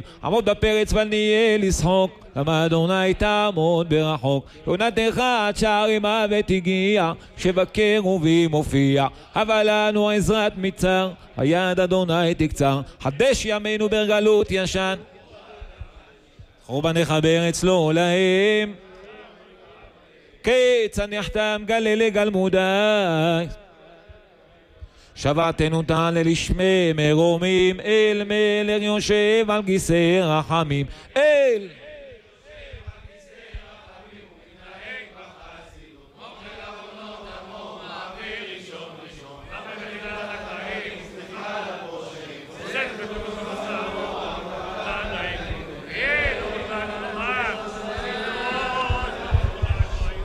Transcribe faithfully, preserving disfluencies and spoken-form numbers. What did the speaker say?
עמוד בפרץ בל נהיה לשחוק, למה אדוני תעמוד ברחוק. יונתך עד שערי מוות הגיע, שבקר ובי מופיע, אבל לנו עזרת מצר, היד אדוני תקצר. חדש ימינו ברגלות ישן, חורבנך בארץ לא להם, כצנחתם גלה לגלמודי. שבעתנו תעלה לשמי מרומים, אל מלך יושב על כיסא רחמים, אל